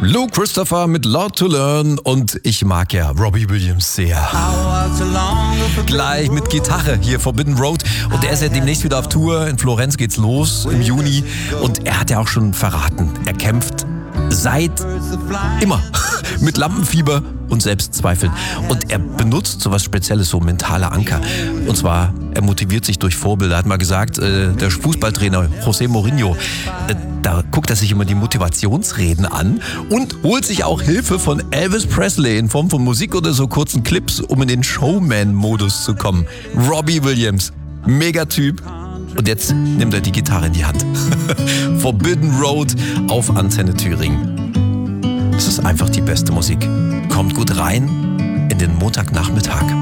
Lou Christopher mit Lot to Learn und ich mag ja Robbie Williams sehr. Gleich mit Gitarre hier Forbidden Road und er ist ja demnächst wieder auf Tour. In Florenz geht's los im Juni und er hat ja auch schon verraten, er kämpft seit immer mit Lampenfieber und Selbstzweifeln. Und er benutzt so was Spezielles, so mentale Anker. Und zwar, er motiviert sich durch Vorbilder. Er hat mal gesagt, der Fußballtrainer José Mourinho, da guckt er sich immer die Motivationsreden an und holt sich auch Hilfe von Elvis Presley in Form von Musik oder so kurzen Clips, um in den Showman-Modus zu kommen. Robbie Williams, Megatyp. Und jetzt nimmt er die Gitarre in die Hand. Forbidden Road auf Antenne Thüringen. Es ist einfach die beste Musik. Kommt gut rein in den Montagnachmittag.